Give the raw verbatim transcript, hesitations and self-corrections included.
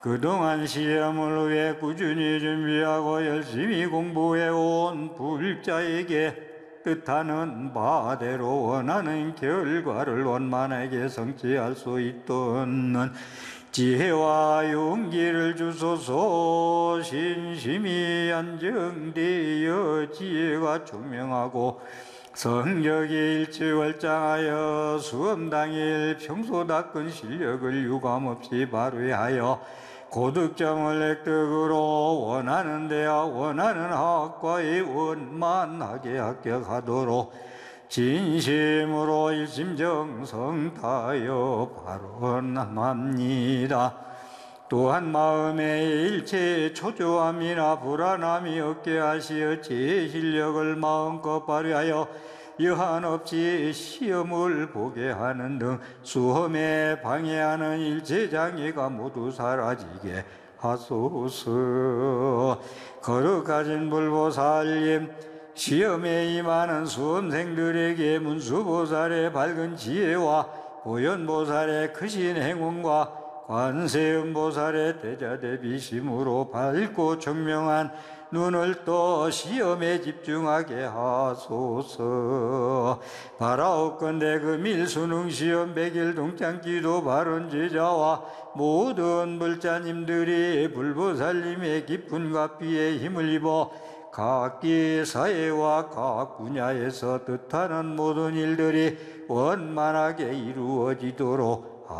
그동안 시험을 위해 꾸준히 준비하고 열심히 공부해온 불자에게 뜻하는 바대로 원하는 결과를 원만하게 성취할 수 있도록 지혜와 용기를 주소서. 신심이 안정되어 지혜가 총명하고 성적이 일취월장하여 수험 당일 평소 닦은 실력을 유감없이 발휘하여 고득점을 획득으로 원하는 대학, 원하는 학과에 원만하게 합격하도록 진심으로 일심정성 다하여 발언합니다. 또한 마음에 일체의 초조함이나 불안함이 없게 하시어 제 실력을 마음껏 발휘하여 여한 없이 시험을 보게 하는 등 수험에 방해하는 일체 장애가 모두 사라지게 하소서. 거룩하신 불보살님, 시험에 임하는 수험생들에게 문수보살의 밝은 지혜와 보현보살의 크신 행운과 관세음보살의 대자대비심으로 밝고 청명한 눈을 떠 시험에 집중하게 하소서. 바라옵건대 금일 수능시험 백일 동창기도 바른 제자와 모든 불자님들이 불보살님의 깊은 가피에 힘을 입어 각기 사회와 각 분야에서 뜻하는 모든 일들이 원만하게 이루어지도록